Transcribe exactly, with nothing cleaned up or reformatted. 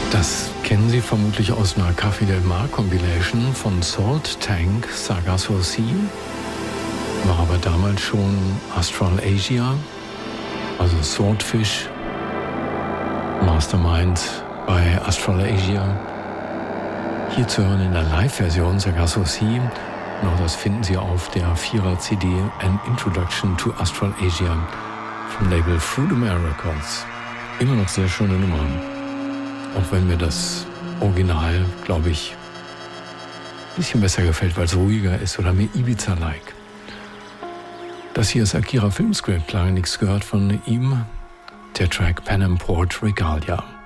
Das kennen Sie vermutlich aus einer Café Del Mar Compilation von Salt Tank Sargasso Sea. War aber damals schon Astral Asia, also Swordfish, Mastermind bei Astral Asia. Hier zu hören in der Live-Version Sargasso Sea. Und auch das finden Sie auf der Vierer-C D An Introduction to Astral Asia vom Label Fruitamare Records. Immer noch sehr schöne Nummer. Auch wenn mir das Original, glaube ich, ein bisschen besser gefällt, weil es ruhiger ist oder mehr Ibiza-like. Das hier ist Akira Filmscript, lange nichts gehört von ihm. Der Track Pan Am Port Regalia.